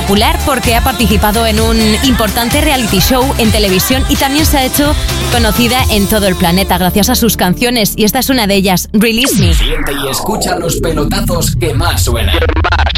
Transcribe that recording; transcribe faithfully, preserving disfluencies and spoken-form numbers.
popular porque ha participado en un importante reality show en televisión y también se ha hecho conocida en todo el planeta gracias a sus canciones, y esta es una de ellas, Release Me. Siente y escucha los pelotazos que más suenan.